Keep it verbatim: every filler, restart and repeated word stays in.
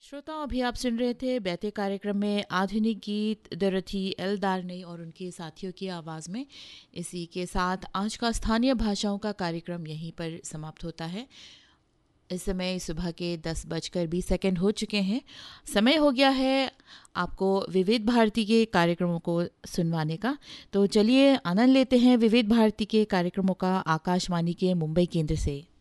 श्रोताओं, अभी आप सुन रहे थे बैते कार्यक्रम में आधुनिक गीत डोरोथी एल दार्ने और उनके साथियों की आवाज़ में। इसी के साथ आज का स्थानीय भाषाओं का कार्यक्रम यहीं पर समाप्त होता है। इस समय सुबह के दस बजकर बीस सेकंड हो चुके हैं। समय हो गया है आपको विविध भारती के कार्यक्रमों को सुनवाने का। तो चलिए आनंद लेते हैं विविध भारती के कार्यक्रमों का आकाशवाणी के मुंबई केंद्र से।